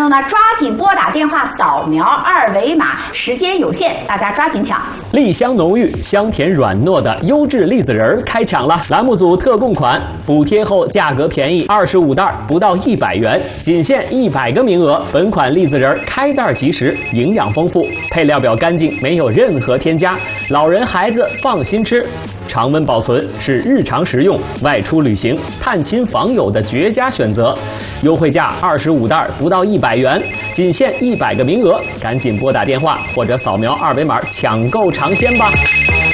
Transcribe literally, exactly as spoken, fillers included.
呢，抓紧拨打电话扫描二维码，时间有限，大家抓紧抢。 栗香浓郁、香甜软糯的优质栗子仁儿开抢了！栏目组特供款，补贴后价格便宜，二十五袋不到一百元，仅限一百个名额。本款栗子仁儿开袋即食，营养丰富，配料表干净，没有任何添加，老人孩子放心吃。常温保存是日常食用、外出旅行、探亲访友的绝佳选择。优惠价二十五袋不到一百元，仅限一百个名额，赶紧拨打电话或者扫描二维码抢购尝鲜吧。